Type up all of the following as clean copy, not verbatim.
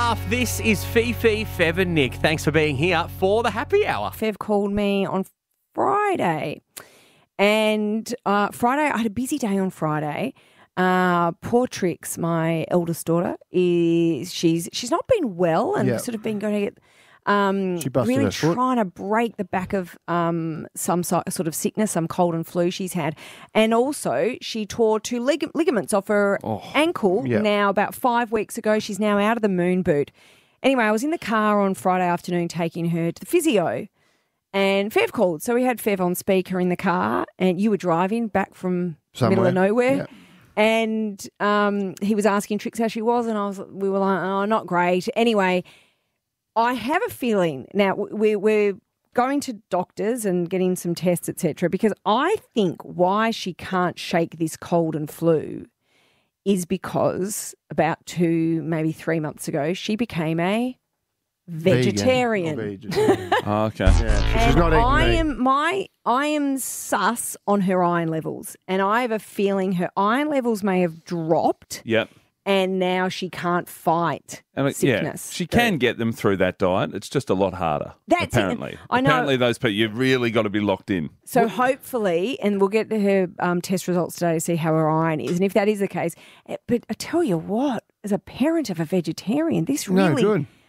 half. This is Fifi, Fev and Nick. Thanks for being here for the happy hour. Fev called me on Friday. And Friday, I had a busy day on Friday. Poor Trix, my eldest daughter, she's not been well and sort of been going to get she busted really her foot. trying to break the back of some sort of sickness, some cold and flu she's had. And also she tore two ligaments off her ankle now about 5 weeks ago. She's now out of the moon boot. Anyway, I was in the car on Friday afternoon taking her to the physio and Fev called. So we had Fev on speaker in the car and you were driving back from the middle of nowhere. Yeah. And he was asking Trix how she was and we were like, oh, not great. Anyway, I have a feeling now we're going to doctors and getting some tests, etc. Because I think why she can't shake this cold and flu is because about 2, maybe 3 months ago, she became a vegetarian. Oh, okay. Yeah, so she's not eating meat. I am sus on her iron levels, and I have a feeling her iron levels may have dropped. Yep. And now she can't fight sickness. Yeah, she can get them through that diet. It's just a lot harder, apparently. I know. Apparently those people, you've really got to be locked in. So hopefully, and we'll get her test results today to see how her iron is. And if that is the case, but I tell you what, as a parent of a vegetarian, this is going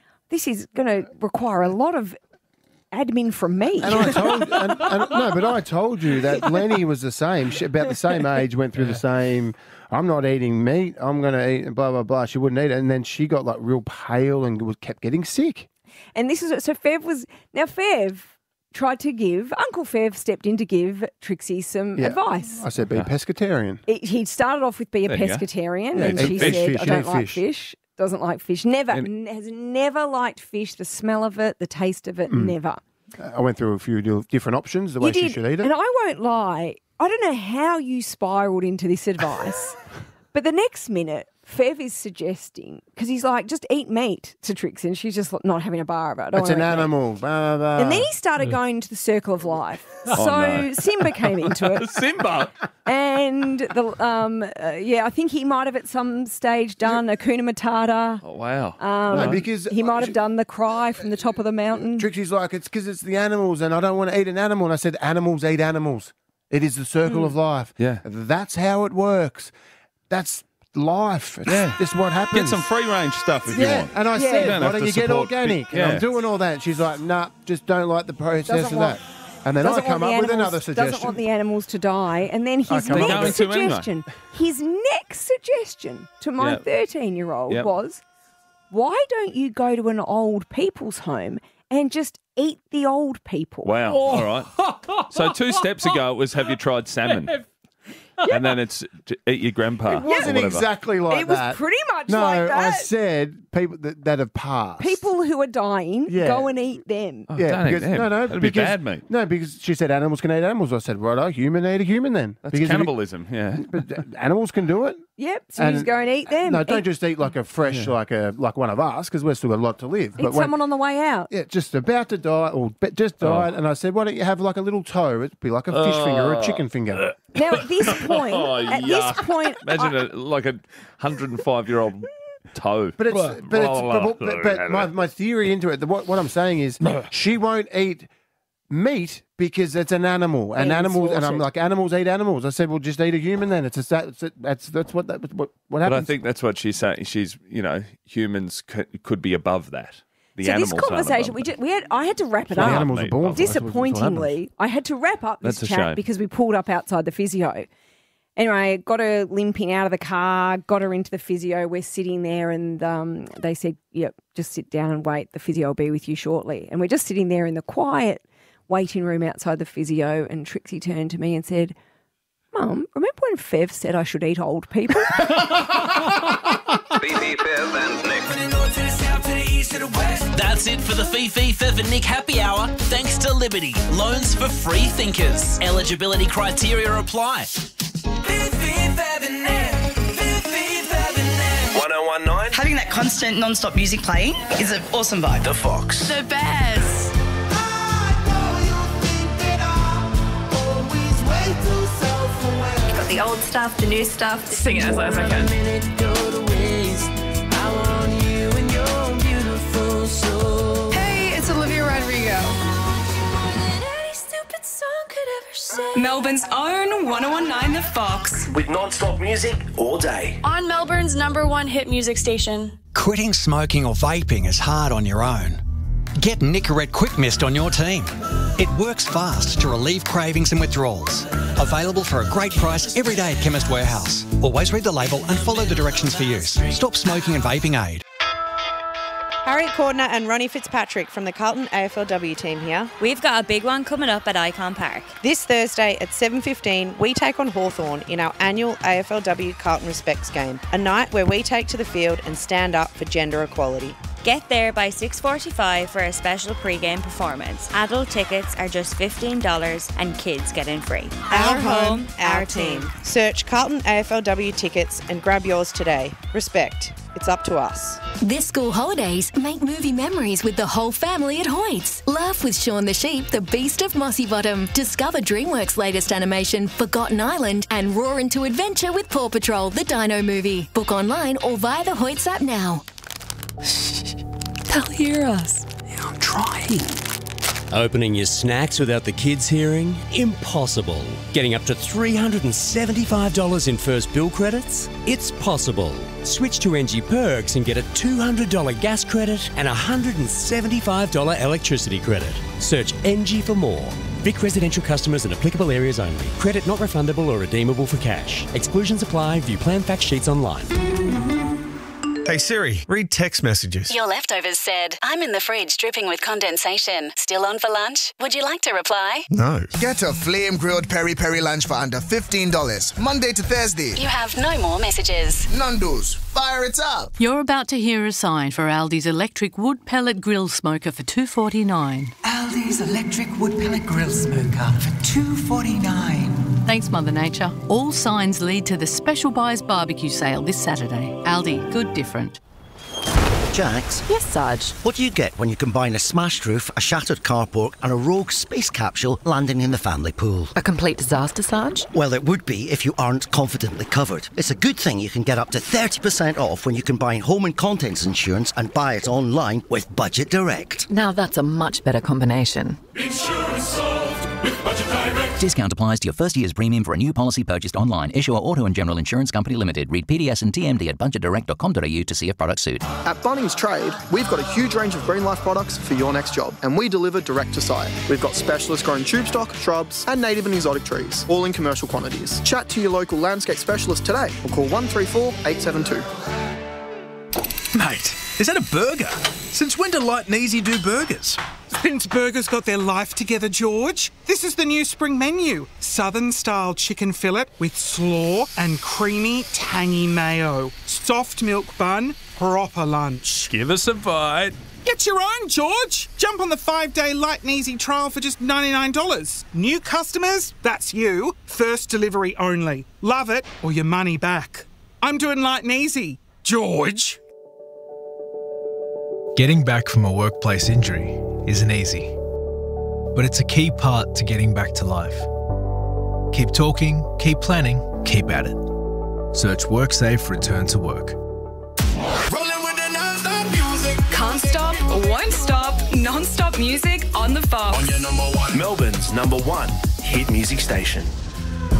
to require a lot of admin from me. And I told you that Lenny was the same. She, about the same age, went through the same. I'm not eating meat. I'm going to eat blah blah blah. She wouldn't eat it, and then she got like real pale and kept getting sick. And this is so Fev tried to give Uncle Fev stepped in to give Trixie some advice. I said be a pescatarian. He started off with be a pescatarian, and she said I don't like fish. Doesn't like fish. Has never liked fish. The smell of it, the taste of it, never. I went through a few different options the way she should eat it. And I won't lie, I don't know how you spiraled into this advice, but the next minute, Fev is suggesting, because he's like, just eat meat to Trixie, and she's just not having a bar of it. It's an animal. Blah, blah, blah. And then he started going into the circle of life. Simba came into it. Simba? And, I think he might have at some stage done Hakuna Matata. Oh, wow. No, because he might have done the cry from the top of the mountain. Trixie's like, it's because it's the animals, and I don't want to eat an animal. And I said, animals eat animals. It is the circle of life. Yeah. That's how it works. That's life. This is what happens. Get some free-range stuff if you want. And I said, don't why have don't to you get support organic? big- And I'm doing all that. She's like, nah, just don't like the process of that. And then I come up with another suggestion. Doesn't want the animals to die. And then his come up next with suggestion, to my 13-year-old was, why don't you go to an old people's home and just eat the old people? Wow. All right. So 2 steps ago it was, have you tried salmon? And then it's to eat your grandpa. It wasn't exactly like that. It was pretty much no, like that. I said people that have passed. People who are dying, go and eat them. Oh, don't eat because them. That'd be bad meat. No, because she said animals can eat animals. I said, righto, human eat a human then. That's because cannibalism, yeah. But animals can do it. Yep, so you just go and eat them. No, don't just eat like a fresh, like one of us, because we've still got a lot to live. Eat someone on the way out. Yeah, just about to die, or just died, and I said, why don't you have like a little toe? It'd be like a fish finger or a chicken finger. Now, at this point, Imagine like a 105-year-old toe. But my theory into it, what I'm saying is, she won't eat meat because it's an animal, and animals, and I'm like, animals eat animals. I said, well, just eat a human then. That's what happens. But I think that's what she's saying. She's, humans could be above that. So this conversation, I had to wrap it up. Animals are born. Disappointingly, I had to wrap up this chat because we pulled up outside the physio. Anyway, got her limping out of the car, got her into the physio. We're sitting there and they said, yep, just sit down and wait. The physio will be with you shortly. And we're just sitting there in the quiet waiting room outside the physio, and Trixie turned to me and said, Mum, remember when Fev said I should eat old people? Fifi, Fev and Nick. That's it for the Fifi, Fev and Nick happy hour. Thanks to Liberty. Loans for free thinkers. Eligibility criteria apply. Fifi, Fev and Nick. Fifi, Fev and Nick. 1019. Having that constant non-stop music playing is an awesome vibe. The Fox. The best. Got the old stuff, the new stuff. Sing it as loud as I can. Melbourne's own 1019 The Fox. With non-stop music all day. On Melbourne's #1 hit music station. Quitting smoking or vaping is hard on your own. Get Nicorette Quick Mist on your team. It works fast to relieve cravings and withdrawals. Available for a great price every day at Chemist Warehouse. Always read the label and follow the directions for use. Stop smoking and vaping aid. Harriet Cordner and Ronnie Fitzpatrick from the Carlton AFLW team here. We've got a big one coming up at Icon Park. This Thursday at 7:15, we take on Hawthorn in our annual AFLW Carlton Respects game, a night where we take to the field and stand up for gender equality. Get there by 6:45 for a special pre-game performance. Adult tickets are just $15 and kids get in free. Our home, our team. Search Carlton AFLW tickets and grab yours today. Respect. It's up to us. This school holidays, make movie memories with the whole family at Hoyts. Laugh with Shaun the Sheep, the Beast of Mossy Bottom. Discover DreamWorks' latest animation, Forgotten Island, and roar into adventure with Paw Patrol, the Dino movie. Book online or via the Hoyts app now. They'll hear us. Yeah, I'm trying. Opening your snacks without the kids hearing? Impossible. Getting up to $375 in first bill credits? It's possible. Switch to NG Perks and get a $200 gas credit and a $175 electricity credit. Search NG for more. Vic residential customers in applicable areas only. Credit not refundable or redeemable for cash. Exclusions apply. View plan fact sheets online. Hey Siri, read text messages. Your leftovers said, I'm in the fridge dripping with condensation. Still on for lunch? Would you like to reply? No. Get a flame grilled peri-peri lunch for under $15. Monday to Thursday. You have no more messages. Nando's, fire it up. You're about to hear a sign for Aldi's electric wood pellet grill smoker for $2.49. Aldi's electric wood pellet grill smoker for $2.49. Thanks, Mother Nature. All signs lead to the Special Buys barbecue sale this Saturday. Aldi, good different. Jax? Yes, Sarge? What do you get when you combine a smashed roof, a shattered carport and a rogue space capsule landing in the family pool? A complete disaster, Sarge? Well, it would be if you aren't confidently covered. It's a good thing you can get up to 30% off when you combine home and contents insurance and buy it online with Budget Direct. Now that's a much better combination. Insurance solved with Budget Direct. Discount applies to your first year's premium for a new policy purchased online. Issuer Auto and General Insurance Company Limited. Read PDS and TMD at budgetdirect.com.au to see if products suit. At Bunnings Trade, we've got a huge range of Green Life products for your next job, and we deliver direct to site. We've got specialist grown tube stock, shrubs, and native and exotic trees, all in commercial quantities. Chat to your local landscape specialist today or call 134 872. Mate, is that a burger? Since when do Light and Easy do burgers? Since burgers got their life together, George. This is the new spring menu. Southern-style chicken fillet with slaw and creamy, tangy mayo. Soft milk bun, proper lunch. Give us a bite. Get your own, George. Jump on the 5-day Light and Easy trial for just $99. New customers? That's you. First delivery only. Love it or your money back. I'm doing Light and Easy. George. Getting back from a workplace injury isn't easy, but it's a key part to getting back to life. Keep talking, keep planning, keep at it. Search WorkSafe Return to Work. Rolling with the non-stop music. Can't stop, won't stop, non-stop music on the Fox. On your number one. Melbourne's #1 hit music station.